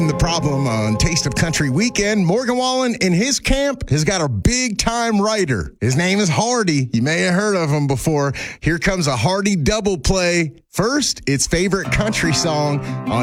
The problem on Taste of Country Weekend, Morgan Wallen in his camp has got a big-time writer. His name is Hardy. You may have heard of him before. Here comes a Hardy double play. First, its favorite country song on